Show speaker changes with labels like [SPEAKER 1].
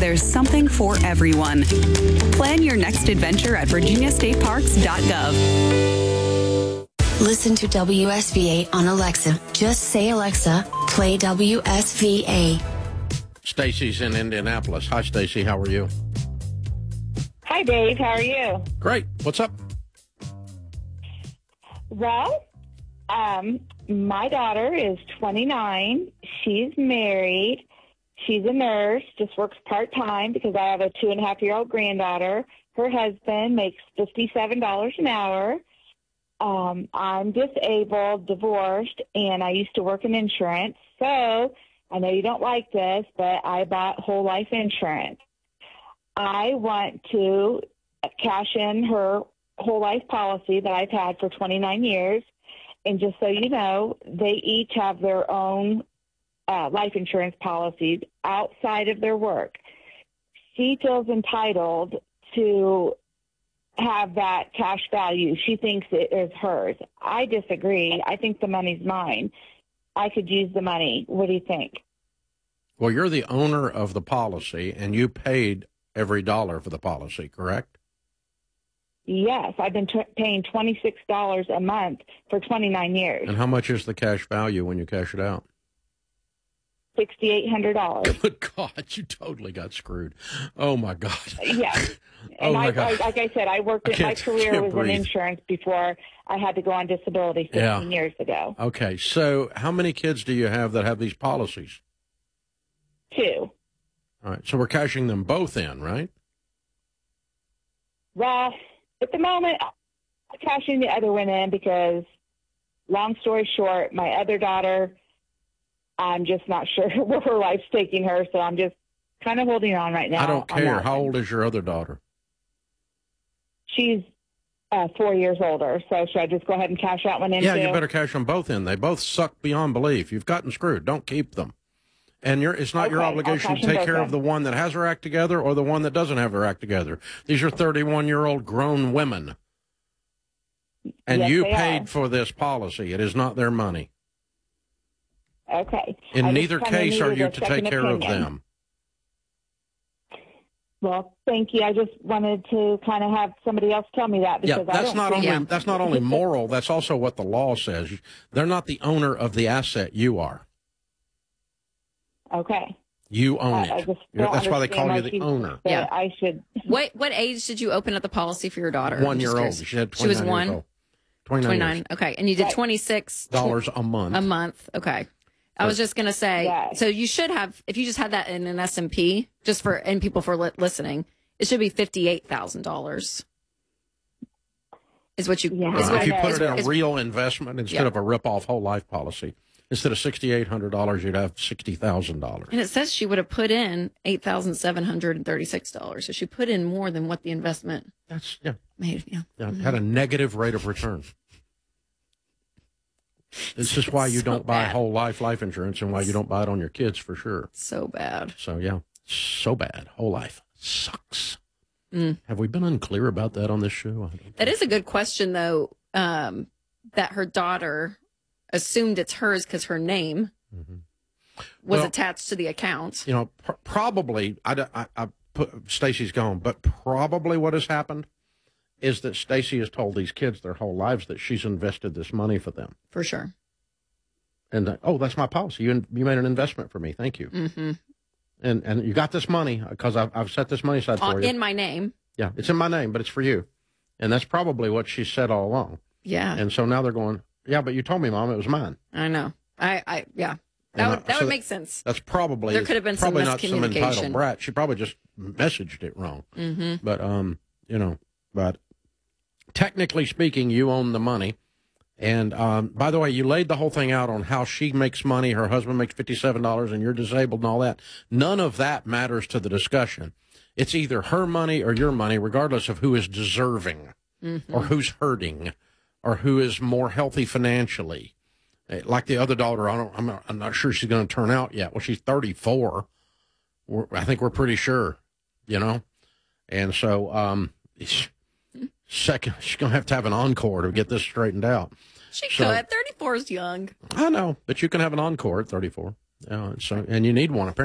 [SPEAKER 1] there's something for everyone. Plan your next adventure at virginiastateparks.gov.
[SPEAKER 2] Listen to WSVA on Alexa. Just say, Alexa, play WSVA.
[SPEAKER 3] Stacy's in Indianapolis. Hi, Stacy. How are you?
[SPEAKER 4] Hi, Dave. How are you?
[SPEAKER 3] Great. What's up?
[SPEAKER 4] Well, my daughter is 29. She's married. She's a nurse, just works part-time because I have a 2.5-year-old granddaughter. Her husband makes $57 an hour. I'm disabled, divorced, and I used to work in insurance. So I know you don't like this, but I bought whole life insurance. I want to cash in her whole life policy that I've had for 29 years. And just so you know, they each have their own life insurance policies outside of their work. She feels entitled to have that cash value. She thinks it is hers. I disagree. I think the money's mine. I could use the money. What do you think?
[SPEAKER 3] Well, you're the owner of the policy, and you paid every dollar for the policy, correct?
[SPEAKER 4] Yes, I've been paying $26 a month for 29 years.
[SPEAKER 3] And how much is the cash value when you cash it out?
[SPEAKER 4] $6,800.
[SPEAKER 3] Good God, you totally got screwed. Oh, my God.
[SPEAKER 4] Yes.
[SPEAKER 3] Oh,
[SPEAKER 4] And
[SPEAKER 3] my God.
[SPEAKER 4] like I said, I worked in my career was in insurance before I had to go on disability 15 years ago.
[SPEAKER 3] Okay, so how many kids do you have that have these policies?
[SPEAKER 4] 2.
[SPEAKER 3] All right, so we're cashing them both in, right?
[SPEAKER 4] Well, at the moment, I'm cashing the other one in because, long story short, my other daughter, I'm just not sure where her life's taking her, so I'm just kind of holding on right now.
[SPEAKER 3] I don't care. How old is your other daughter?
[SPEAKER 4] She's 4 years older, so should I just go ahead and cash that one in?
[SPEAKER 3] Yeah, you better cash them both in. They both suck beyond belief. You've gotten screwed. Don't keep them. And it's not your obligation to take care of the one that has her act together or the one that doesn't have her act together. These are 31-year-old grown women. And
[SPEAKER 4] yes,
[SPEAKER 3] you paid for this policy. It is not their money.
[SPEAKER 4] Okay.
[SPEAKER 3] In neither case are you to take care of them.
[SPEAKER 4] Well, thank you. I just wanted to kind of have somebody else tell me that because
[SPEAKER 3] that's not only moral, that's also what the law says. They're not the owner of the asset, you are.
[SPEAKER 4] Okay.
[SPEAKER 3] You own it. That's why they call you the owner.
[SPEAKER 5] Yeah.
[SPEAKER 4] I should.
[SPEAKER 5] What age did you open up the policy for your daughter?
[SPEAKER 3] 1 year old. She had 29
[SPEAKER 5] She was 1? 29. Okay. And you did $26
[SPEAKER 3] a month.
[SPEAKER 5] A month. Okay. I was just going to say, so you should have, if you just had that in an S&P, just for, and people for listening, it should be $58,000. Is what you,
[SPEAKER 3] if you put it in a real investment instead of a rip-off whole life policy, instead of $6,800, you'd have $60,000.
[SPEAKER 5] And it says she would have put in $8,736. So she put in more than what the investment made.
[SPEAKER 3] Had a negative rate of return. This is why you don't buy whole life insurance and why you don't buy it on your kids for sure.
[SPEAKER 5] So bad.
[SPEAKER 3] So, so bad. Whole life sucks. Have we been unclear about that on this show?
[SPEAKER 5] That is a good question, though, that her daughter assumed it's hers because her name was attached to the account.
[SPEAKER 3] You know, probably, I put Stacy's gone, but probably what has happened is that Stacy has told these kids their whole lives that she's invested this money for them.
[SPEAKER 5] For sure.
[SPEAKER 3] And, that's my policy. You made an investment for me. Thank you.
[SPEAKER 5] Mm-hmm.
[SPEAKER 3] And you got this money because I've set this money aside for you.
[SPEAKER 5] In my name.
[SPEAKER 3] Yeah, it's in my name, but it's for you. And that's probably what she said all along.
[SPEAKER 5] Yeah.
[SPEAKER 3] And so now they're going, yeah, but you told me, Mom, it was mine.
[SPEAKER 5] I know. That would make sense.
[SPEAKER 3] That's probably,
[SPEAKER 5] there could have been some miscommunication.
[SPEAKER 3] Not some entitled brat. She probably just messaged it wrong.
[SPEAKER 5] Mm-hmm.
[SPEAKER 3] But, but technically speaking, you own the money. And, by the way, you laid the whole thing out on how she makes money, her husband makes $57, and you're disabled and all that. None of that matters to the discussion. It's either her money or your money, regardless of who is deserving or who's hurting or who is more healthy financially. Like the other daughter, I'm not sure she's going to turn out yet. Well, she's 34. I think we're pretty sure, And so, second, she's going to have an encore to get this straightened out.
[SPEAKER 5] She could. 34 is young.
[SPEAKER 3] I know, but you can have an encore at 34. And you need one, apparently.